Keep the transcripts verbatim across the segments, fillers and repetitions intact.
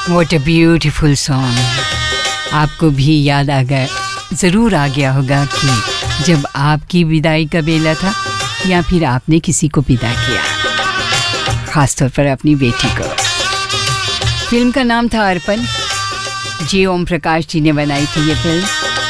What a beautiful song. आपको भी याद आ गया, ज़रूर आ गया होगा कि जब आपकी विदाई का बेला था या फिर आपने किसी को विदा किया, ख़ासतौर पर अपनी बेटी को। फिल्म का नाम था अर्पण। जी ओम प्रकाश जी ने बनाई थी ये फिल्म।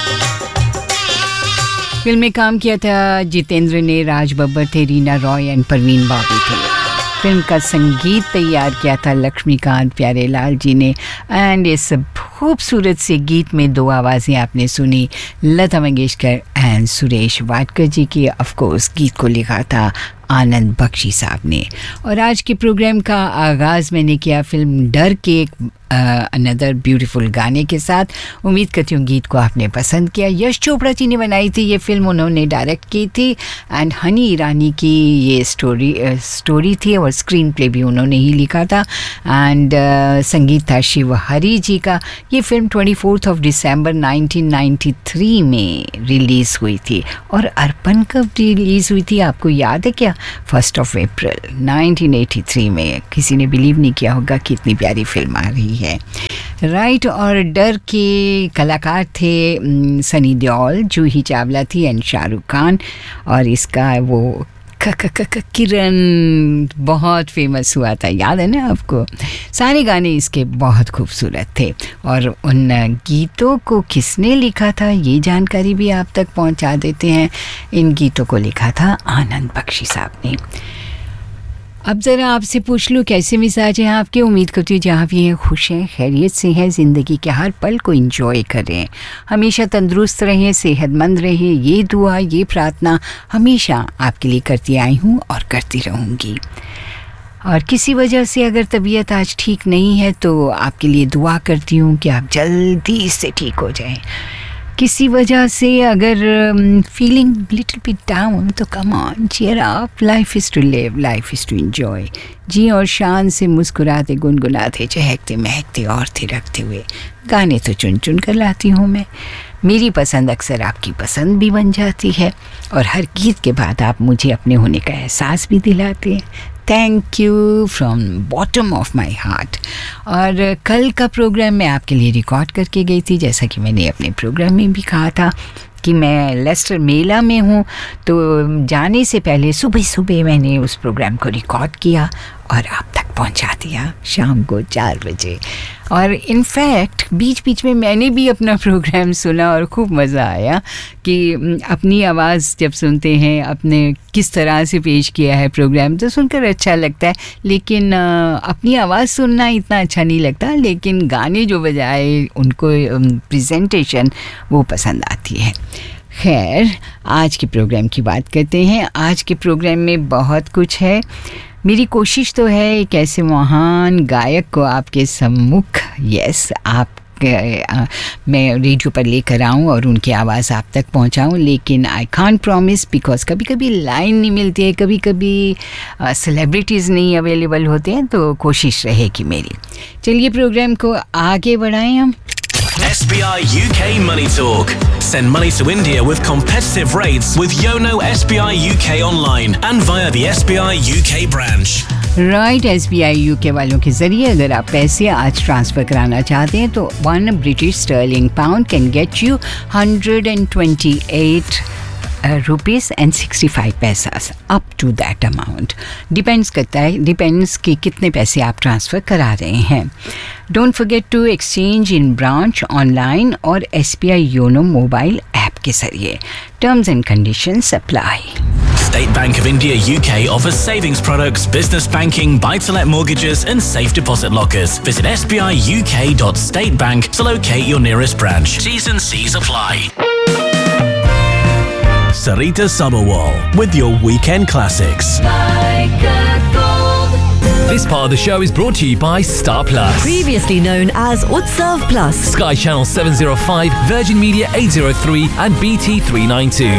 फिल्म में काम किया था जितेंद्र ने, राज बब्बर थे, रीना रॉय एंड परवीन बाबू थे। फिल्म का संगीत तैयार किया था लक्ष्मीकांत प्यारेलाल जी ने। एंड इस खूबसूरत से गीत में दो आवाज़ें आपने सुनी, लता मंगेशकर एंड सुरेश वाडकर जी की। ऑफ कोर्स गीत को लिखा था आनंद बख्शी साहब ने। और आज के प्रोग्राम का आगाज़ मैंने किया फिल्म डर के एक अनदर ब्यूटीफुल गाने के साथ। उम्मीद करती हूँ गीत को आपने पसंद किया। यश चोपड़ा जी ने बनाई थी ये फिल्म, उन्होंने डायरेक्ट की थी। एंड हनी ईरानी की ये स्टोरी स्टोरी थी और स्क्रीन प्ले भी उन्होंने ही लिखा था। एंड uh, संगीत था शिव हरी जी का। ये film twenty fourth of December nineteen ninety three में रिलीज़ हुई थी। और अर्पण कब रिलीज़ हुई थी आपको याद है क्या? First of April nineteen eighty three में। किसी ने बिलीव नहीं किया होगा कि इतनी प्यारी फिल्म आ रही है, राइट। और डर के कलाकार थे सनी देओल, जूही चावला थी एंड शाहरुख खान। और इसका वो क क क क किरण बहुत फेमस हुआ था, याद है ना आपको? सारे गाने इसके बहुत खूबसूरत थे। और उन गीतों को किसने लिखा था ये जानकारी भी आप तक पहुंचा देते हैं। इन गीतों को लिखा था आनंद बख्शी साहब ने। अब ज़रा आपसे पूछ लूँ कैसे मिजाज हैं आपके? उम्मीद करती हूँ जहाँ भी हैं खुश हैं, खैरियत से हैं, ज़िंदगी के हर पल को एंजॉय करें, हमेशा तंदुरुस्त रहें, सेहतमंद रहें। ये दुआ, ये प्रार्थना हमेशा आपके लिए करती आई हूँ और करती रहूँगी। और किसी वजह से अगर तबीयत आज ठीक नहीं है तो आपके लिए दुआ करती हूँ कि आप जल्दी से ठीक हो जाएं। किसी वजह से अगर फीलिंग लिटिल बिट डाउन तो come on, cheer up, life is to live, life is to enjoy. जी और शान से मुस्कुराते, गुनगुनाते, चहकते, महकते और थिरकते हुए गाने तो चुन चुन कर लाती हूँ मैं। मेरी पसंद अक्सर आपकी पसंद भी बन जाती है और हर गीत के बाद आप मुझे अपने होने का एहसास भी दिलाते हैं। Thank you from bottom of my heart. और कल का प्रोग्राम मैं आपके लिए रिकॉर्ड करके गई थी, जैसा कि मैंने अपने प्रोग्राम में भी कहा था कि मैं लेस्टर मेला में हूँ, तो जाने से पहले सुबह सुबह मैंने उस प्रोग्राम को रिकॉर्ड किया और आप तक पहुँचा दिया शाम को चार बजे। और इनफैक्ट बीच बीच में मैंने भी अपना प्रोग्राम सुना और खूब मज़ा आया कि अपनी आवाज़ जब सुनते हैं, अपने किस तरह से पेश किया है प्रोग्राम, तो सुनकर अच्छा लगता है। लेकिन अपनी आवाज़ सुनना इतना अच्छा नहीं लगता, लेकिन गाने जो बजाए उनको प्रेजेंटेशन वो पसंद आती है। खैर, आज के प्रोग्राम की बात करते हैं। आज के प्रोग्राम में बहुत कुछ है। मेरी कोशिश तो है एक ऐसे महान गायक को आपके सम्मुख, यस आप आ, मैं रेडियो पर लेकर आऊँ और उनकी आवाज़ आप तक पहुँचाऊँ। लेकिन आई कांट प्रॉमिस, बिकॉज कभी कभी लाइन नहीं मिलती है, कभी कभी सेलिब्रिटीज़ नहीं अवेलेबल होते हैं, तो कोशिश रहेगी मेरी। चलिए प्रोग्राम को आगे बढ़ाएं हम। S B I U K Money Talk. Send money to India with competitive rates with Yono S B I U K online and via the S B I U K branch. Right, S B I you के वालों के ज़रिए अगर आप पैसे आज transfer कराना चाहते हैं तो one British sterling pound can get you hundred and twenty eight rupees and sixty five पैसा up to that amount. Depends करता है, डिपेंड्स कि कितने पैसे आप ट्रांसफ़र करा रहे हैं। Don't forget to exchange in branch, online और S B I YONO mobile app के ज़रिए। Terms and conditions apply. State Bank of India U K offers savings products, business banking, buy-to-let mortgages and safe deposit lockers. Visit s b i u k dot state bank to locate your nearest branch. T's and C's apply. Sarita Sabharwal with your weekend classics. Like a gold. This part of the show is brought to you by Star Plus. Previously known as Utsav Plus. Sky Channel seven oh five, Virgin Media eight oh three and B T three ninety-two.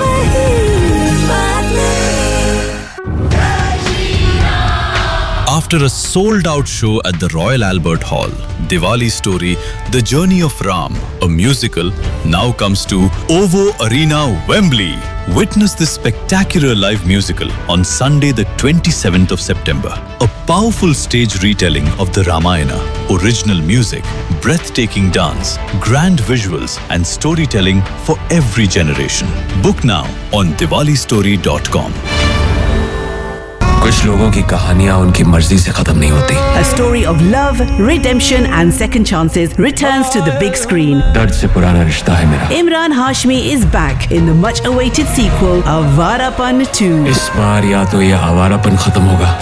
After After a sold-out show at the Royal Albert Hall, Diwali Story, The Journey of Ram, a musical, now comes to OVO Arena, Wembley. Witness this spectacular live musical on Sunday the twenty-seventh of September. A powerful stage retelling of the Ramayana, original music, breathtaking dance, grand visuals and storytelling for every generation. Book now on diwali story dot com. कुछ लोगों की कहानियां उनकी मर्जी से खत्म नहीं होती. A story of love, redemption and second chances returns to the big screen. दर्द से पुराना रिश्ता है मेरा. Imran Hashmi is back in the much awaited sequel Avarapan two. इस बार या तो ये आवारापन खत्म होगा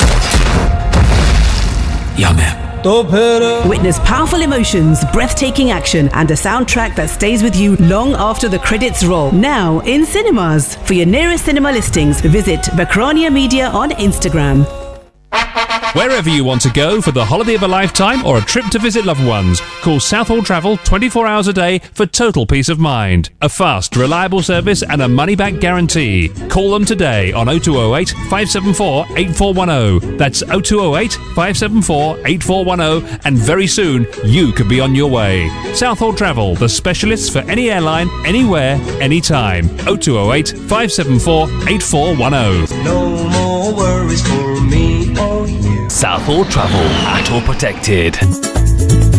या मैं. Witness powerful emotions, breathtaking action and a soundtrack that stays with you long after the credits roll. Now in cinemas. For your nearest cinema listings, visit Bacronia Media on Instagram. Wherever you want to go for the holiday of a lifetime or a trip to visit loved ones, call Southall Travel twenty-four hours a day for total peace of mind. A fast, reliable service and a money-back guarantee. Call them today on oh two oh eight, five seven four, eight four one oh. That's oh two oh eight, five seven four, eight four one oh, and very soon you could be on your way. Southall Travel, the specialists for any airline, anywhere, anytime. oh two oh eight, five seven four, eight four one oh. No more worries for me or you. Southall Travel, at or protected.